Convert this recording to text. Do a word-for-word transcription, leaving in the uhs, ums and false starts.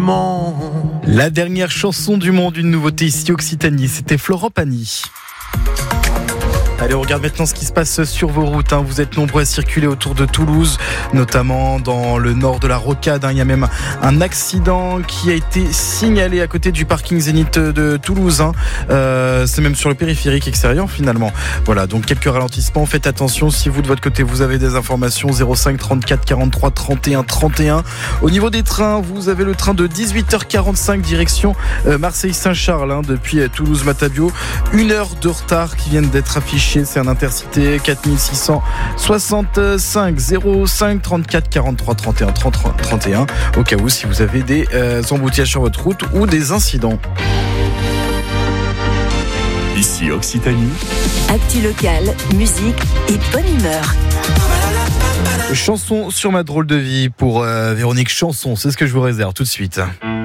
doucement. La dernière chanson du monde, une nouveauté ici Occitanie, c'était Florent Pagny. Allez, on regarde maintenant ce qui se passe sur vos routes. Hein. Vous êtes nombreux à circuler autour de Toulouse, notamment dans le nord de la Rocade. Hein. Il y a même un accident qui a été signalé à côté du parking Zénith de Toulouse. Hein. Euh, c'est même sur le périphérique extérieur finalement. Voilà, donc quelques ralentissements. Faites attention si vous de votre côté vous avez des informations. zéro cinq trente-quatre quarante-trois trente et un trente et un. Au niveau des trains, vous avez le train de dix-huit heures quarante-cinq direction euh, Marseille-Saint-Charles hein, depuis euh, Toulouse-Matabio. Une heure de retard qui viennent d'être affichés. C'est un intercité quatre mille six cent soixante-cinq. Zéro cinq trente-quatre quarante-trois trente et un trente et un au cas où si vous avez des euh, embouteillages sur votre route ou des incidents. Ici Occitanie. Actu locale, musique et bonne humeur. Chanson sur ma drôle de vie pour euh, Véronique Chanson, c'est ce que je vous réserve tout de suite.